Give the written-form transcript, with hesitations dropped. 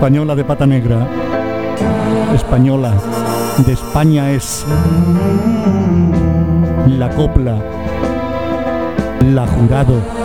española de pata negra. Española. De España es la copla. La Jurado.